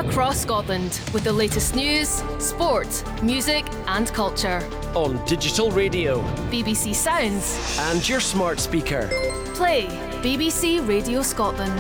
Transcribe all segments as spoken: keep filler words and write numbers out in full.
across Scotland with the latest news, sport, music and culture. On digital radio, B B C Sounds and your smart speaker. Play B B C Radio Scotland.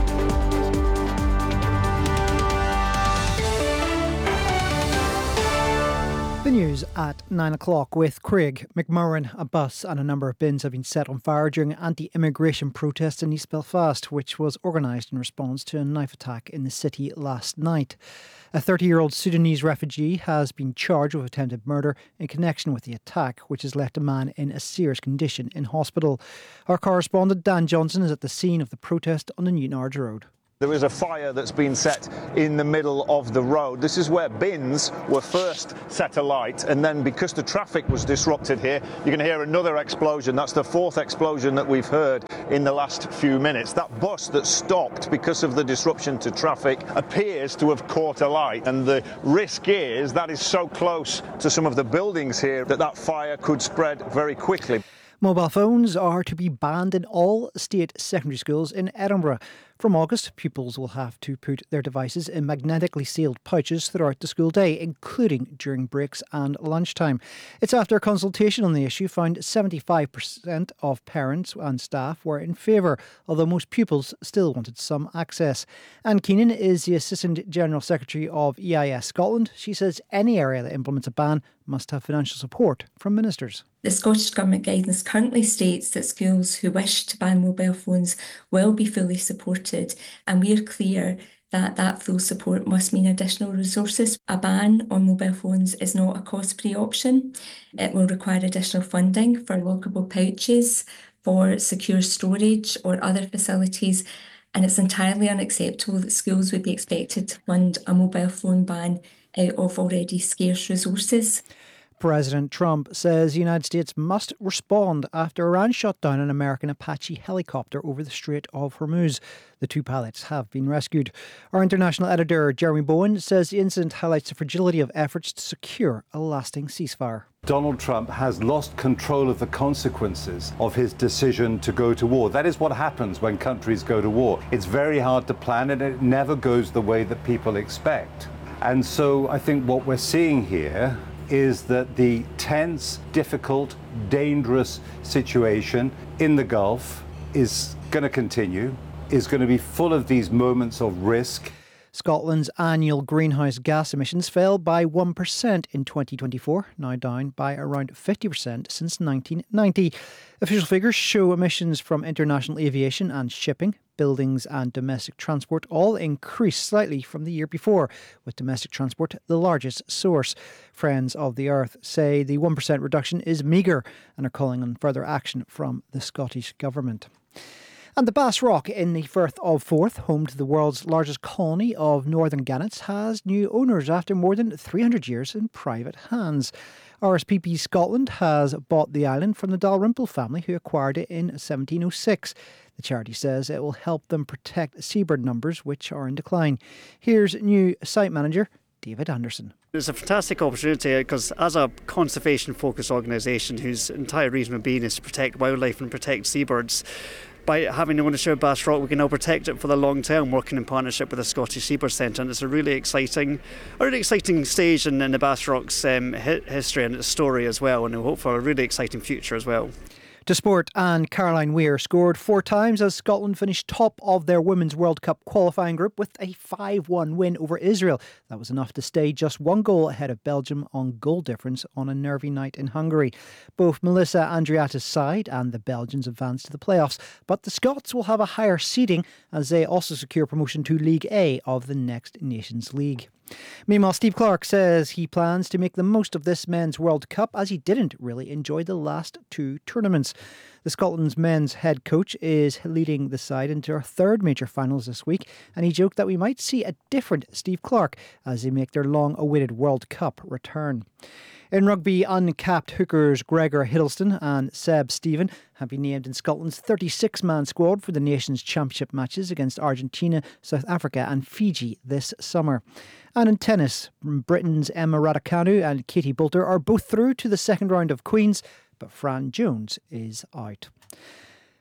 The news at nine o'clock with Craig McMurran. A bus and a number of bins have been set on fire during anti-immigration protests in East Belfast, which was organised in response to a knife attack in the city last night. A thirty-year-old Sudanese refugee has been charged with attempted murder in connection with the attack, which has left a man in a serious condition in hospital. Our correspondent Dan Johnson is at the scene of the protest on the Newtonards Road. There is a fire that's been set in the middle of the road. This is where bins were first set alight, and then because the traffic was disrupted here, you're going to hear another explosion. That's the fourth explosion that we've heard in the last few minutes. That bus that stopped because of the disruption to traffic appears to have caught alight, and the risk is that is so close to some of the buildings here that that fire could spread very quickly. Mobile phones are to be banned in all state secondary schools in Edinburgh. From August, pupils will have to put their devices in magnetically sealed pouches throughout the school day, including during breaks and lunchtime. It's after a consultation on the issue found seventy-five percent of parents and staff were in favour, although most pupils still wanted some access. Anne Keenan is the Assistant General Secretary of E I S Scotland. She says any area that implements a ban must have financial support from ministers. The Scottish Government guidance currently states that schools who wish to ban mobile phones will be fully supported, and we are clear that that full support must mean additional resources. A ban on mobile phones is not a cost-free option. It will require additional funding for lockable pouches, for secure storage or other facilities, and it's entirely unacceptable that schools would be expected to fund a mobile phone ban out of already scarce resources. President Trump says the United States must respond after Iran shot down an American Apache helicopter over the Strait of Hormuz. The two pilots have been rescued. Our international editor, Jeremy Bowen, says the incident highlights the fragility of efforts to secure a lasting ceasefire. Donald Trump has lost control of the consequences of his decision to go to war. That is what happens when countries go to war. It's very hard to plan, and it never goes the way that people expect. And so I think what we're seeing here is that the tense, difficult, dangerous situation in the Gulf is going to continue, is going to be full of these moments of risk. Scotland's annual greenhouse gas emissions fell by one percent in twenty twenty-four, now down by around fifty percent since nineteen ninety. Official figures show emissions from international aviation and shipping, buildings and domestic transport all increased slightly from the year before, with domestic transport the largest source. Friends of the Earth say the one percent reduction is meagre and are calling on further action from the Scottish Government. And the Bass Rock in the Firth of Forth, home to the world's largest colony of northern gannets, has new owners after more than three hundred years in private hands. R S P B Scotland has bought the island from the Dalrymple family, who acquired it in seventeen oh six. The charity says it will help them protect seabird numbers, which are in decline. Here's new site manager David Anderson. It's a fantastic opportunity because as a conservation-focused organisation whose entire reason of being is to protect wildlife and protect seabirds, by having the ownership of Bass Rock, we can now protect it for the long term, working in partnership with the Scottish Seabird Centre, and it's a really exciting, a really exciting stage in, in the Bass Rock's um, history and its story as well, and we hope for a really exciting future as well. To sport, and Caroline Weir scored four times as Scotland finished top of their Women's World Cup qualifying group with a five one win over Israel. That was enough to stay just one goal ahead of Belgium on goal difference on a nervy night in Hungary. Both Melissa Andreatta's side and the Belgians advanced to the playoffs, but the Scots will have a higher seeding as they also secure promotion to League A of the next Nations League. Meanwhile, Steve Clarke says he plans to make the most of this men's World Cup as he didn't really enjoy the last two tournaments. The Scotland's men's head coach is leading the side into our third major finals this week, and he joked that we might see a different Steve Clarke as they make their long-awaited World Cup return. In rugby, uncapped hookers Gregor Hiddleston and Seb Stephen have been named in Scotland's thirty-six man squad for the Nations Championship matches against Argentina, South Africa and Fiji this summer. And in tennis, Britain's Emma Raducanu and Katie Boulter are both through to the second round of Queen's, but Fran Jones is out.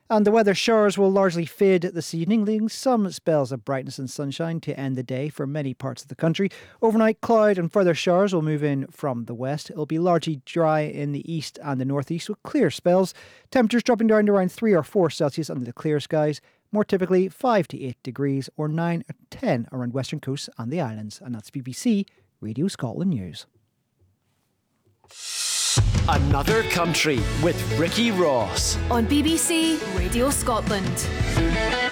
And the weather showers will largely fade this evening, leaving some spells of brightness and sunshine to end the day for many parts of the country. Overnight, cloud and further showers will move in from the west. It'll be largely dry in the east and the northeast with clear spells. Temperatures dropping down to around three or four Celsius under the clear skies. More typically five to eight degrees or nine or ten around western coasts and the islands. And that's B B C Radio Scotland News. Another Country with Ricky Ross on B B C Radio Scotland.